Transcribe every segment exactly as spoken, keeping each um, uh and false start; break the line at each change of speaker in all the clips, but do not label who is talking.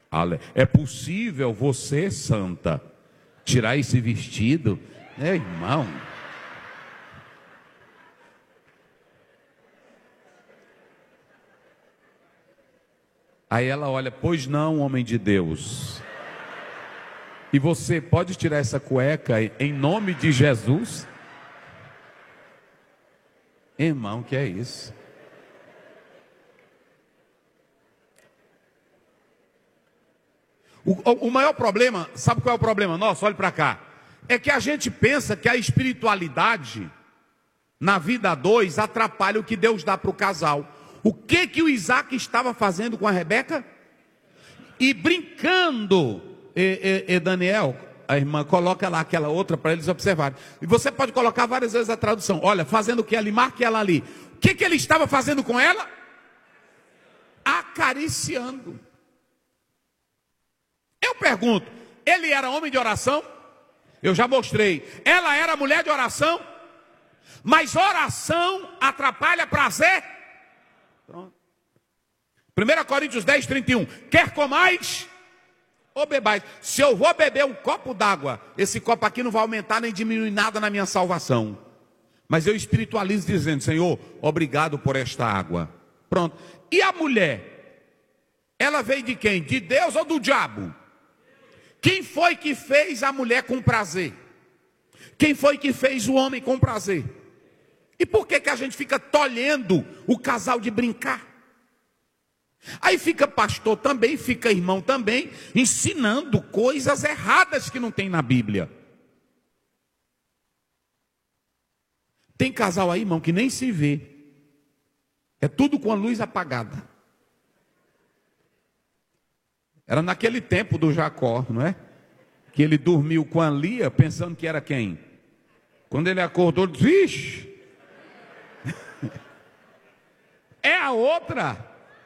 É possível você, santa, tirar esse vestido? É, irmão. Aí ela olha, pois não, homem de Deus. E você pode tirar essa cueca em nome de Jesus? Irmão, que é isso? O, o maior problema, sabe qual é o problema nosso? Olhe para cá. É que a gente pensa que a espiritualidade na vida a dois atrapalha o que Deus dá para o casal. O que que o Isaac estava fazendo com a Rebeca? E brincando, e, e, e Daniel, a irmã, coloca lá aquela outra para eles observarem. E você pode colocar várias vezes a tradução. Olha, fazendo o que ali, marque ela ali. O que que ele estava fazendo com ela? Acariciando. Eu pergunto, ele era homem de oração? Eu já mostrei. Ela era mulher de oração? Mas oração atrapalha prazer? Pronto. primeira Coríntios dez, trinta e um. Quer comais ou bebais? Se eu vou beber um copo d'água, esse copo aqui não vai aumentar nem diminuir nada na minha salvação. Mas eu espiritualizo dizendo, Senhor, obrigado por esta água. Pronto. E a mulher? Ela veio de quem? De Deus ou do diabo? Quem foi que fez a mulher com prazer? Quem foi que fez o homem com prazer? E por que que a gente fica tolhendo o casal de brincar? Aí fica pastor também, fica irmão também, ensinando coisas erradas que não tem na Bíblia. Tem casal aí, irmão, que nem se vê. É tudo com a luz apagada. Era naquele tempo do Jacó, não é? Que ele dormiu com a Lia pensando que era quem? Quando ele acordou, ele disse, vixe, é a outra.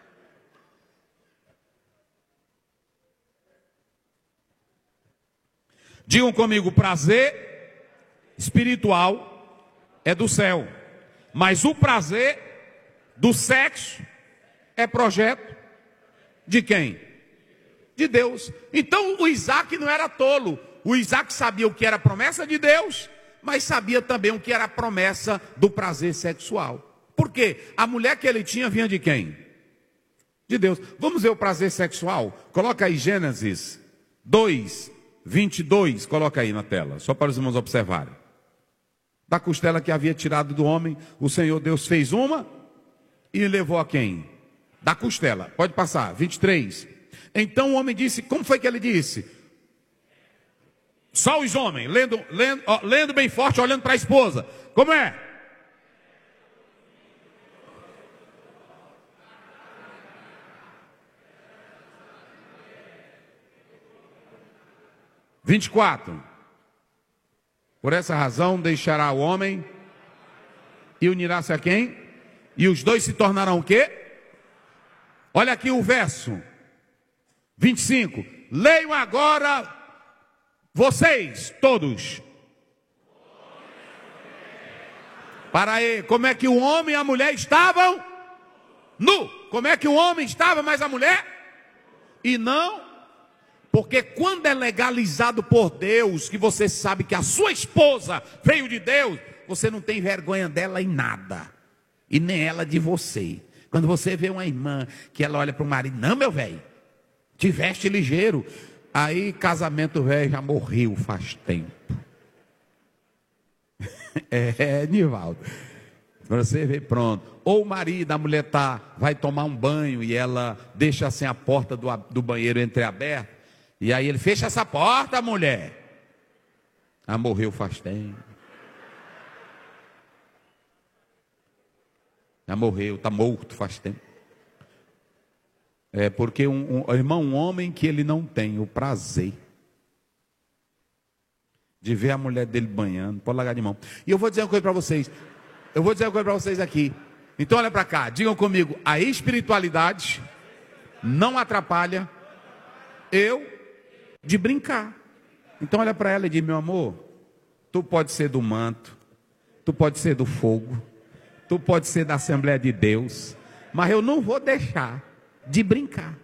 Digam comigo, prazer espiritual é do céu, mas o prazer do sexo é projeto de quem? De Deus. Então o Isaac não era tolo. O Isaac sabia o que era a promessa de Deus, mas sabia também o que era a promessa do prazer sexual. Por quê? A mulher que ele tinha vinha de quem? De Deus. Vamos ver o prazer sexual? Coloca aí Gênesis dois, vinte e dois. Coloca aí na tela, só para os irmãos observarem. Da costela que havia tirado do homem, o Senhor Deus fez uma e levou a quem? Da costela. Pode passar, vinte e três. Então o homem disse, como foi que ele disse? Só os homens, lendo, lendo, ó, lendo bem forte, olhando para a esposa. Como é? vinte e quatro. Por essa razão deixará o homem e unirá-se a quem? E os dois se tornarão o quê? Olha aqui o verso vinte e cinco. Leiam agora vocês todos. Para aí, como é que o homem e a mulher estavam? Nu. Como é que o homem estava, mas a mulher? E não, porque quando é legalizado por Deus, que você sabe que a sua esposa veio de Deus, você não tem vergonha dela em nada, e nem ela de você. Quando você vê uma irmã que ela olha para o marido, não, meu velho, te veste ligeiro. Aí casamento velho já morreu faz tempo. É, Nivaldo. Você vê, pronto. Ou o marido, a mulher tá, vai tomar um banho e ela deixa assim a porta do, do banheiro entreaberta. E aí ele fecha essa porta, mulher. Ah, morreu faz tempo. Já morreu, está morto faz tempo. É porque, um, um, irmão, um homem que ele não tem o prazer de ver a mulher dele banhando, pode largar de mão. E eu vou dizer uma coisa para vocês. Eu vou dizer uma coisa para vocês aqui. Então olha para cá, digam comigo. A espiritualidade não atrapalha eu de brincar. Então olha para ela e diz, meu amor, tu pode ser do manto, tu pode ser do fogo, tu pode ser da Assembleia de Deus, mas eu não vou deixar de brincar.